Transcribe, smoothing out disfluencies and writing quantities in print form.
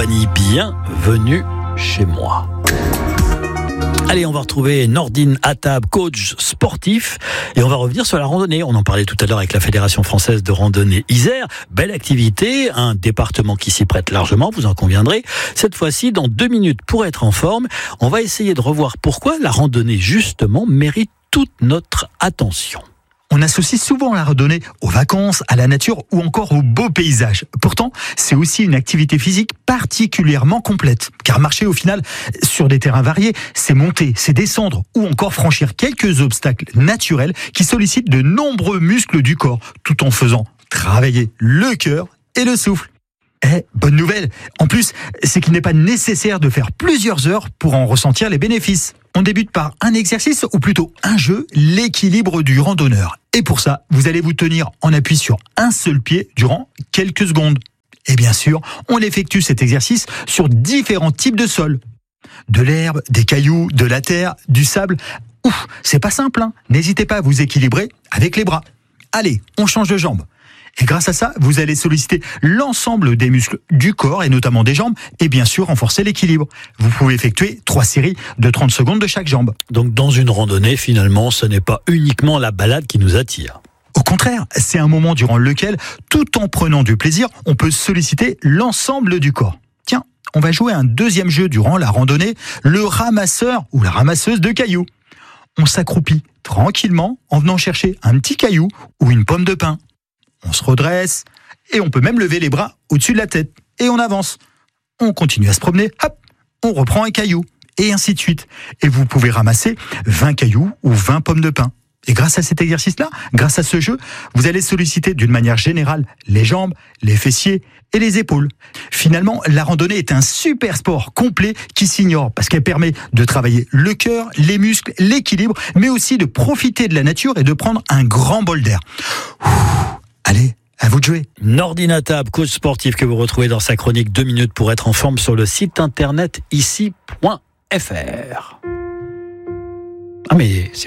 compagnie. Bienvenue chez moi. Allez, on va retrouver Nordine Attab, coach sportif, et on va revenir sur la randonnée. On en parlait tout à l'heure avec la Fédération française de randonnée Isère. Belle activité, un département qui s'y prête largement, vous en conviendrez. Cette fois-ci, dans 2 minutes pour être en forme, on va essayer de revoir pourquoi la randonnée, justement, mérite toute notre attention. On associe souvent la randonnée aux vacances, à la nature ou encore aux beaux paysages. Pourtant, c'est aussi une activité physique particulièrement complète. Car marcher au final sur des terrains variés, c'est monter, c'est descendre ou encore franchir quelques obstacles naturels qui sollicitent de nombreux muscles du corps, tout en faisant travailler le cœur et le souffle. Bonne nouvelle, en plus, c'est qu'il n'est pas nécessaire de faire plusieurs heures pour en ressentir les bénéfices. On débute par un exercice, ou plutôt un jeu, l'équilibre du randonneur. Et pour ça, vous allez vous tenir en appui sur un seul pied durant quelques secondes. Et bien sûr, on effectue cet exercice sur différents types de sols. De l'herbe, des cailloux, de la terre, du sable. C'est pas simple, hein. N'hésitez pas à vous équilibrer avec les bras. Allez, on change de jambe. Et grâce à ça, vous allez solliciter l'ensemble des muscles du corps et notamment des jambes et bien sûr renforcer l'équilibre. Vous pouvez effectuer 3 séries de 30 secondes de chaque jambe. Donc dans une randonnée, finalement, ce n'est pas uniquement la balade qui nous attire. Au contraire, c'est un moment durant lequel, tout en prenant du plaisir, on peut solliciter l'ensemble du corps. Tiens, on va jouer un deuxième jeu durant la randonnée, le ramasseur ou la ramasseuse de cailloux. On s'accroupit tranquillement en venant chercher un petit caillou ou une pomme de pin. On se redresse et on peut même lever les bras au-dessus de la tête. Et on avance. On continue à se promener, hop, on reprend un caillou. Et ainsi de suite. Et vous pouvez ramasser 20 cailloux ou 20 pommes de pin. Et grâce à cet exercice-là, grâce à ce jeu, vous allez solliciter d'une manière générale les jambes, les fessiers et les épaules. Finalement, la randonnée est un super sport complet qui s'ignore parce qu'elle permet de travailler le cœur, les muscles, l'équilibre, mais aussi de profiter de la nature et de prendre un grand bol d'air. Allez, à vous de jouer. Nordine Attab, coach sportif que vous retrouvez dans sa chronique 2 minutes pour être en forme sur le site internet ici.fr. Ah mais c'est